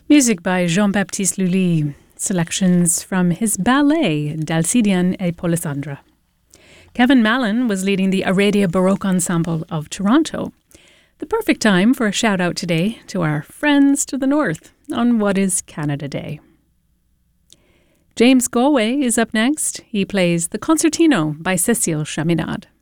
Music by Jean-Baptiste Lully, selections from his ballet D'Alcidian et Polysandra. Kevin Mallon was leading the Aradia Baroque Ensemble of Toronto. The perfect time for a shout-out today to our friends to the north on What is Canada Day. James Galway is up next. He plays the Concertino by Cécile Chaminade.